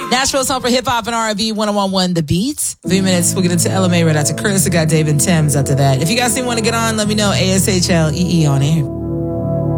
Nashville's home for hip-hop and R&B, 101.1 The Beats. 3 minutes, we'll get into LMA right after Curtis. I got Dave and Thames after that. If you guys want to get on, let me know. ASHLEE on air.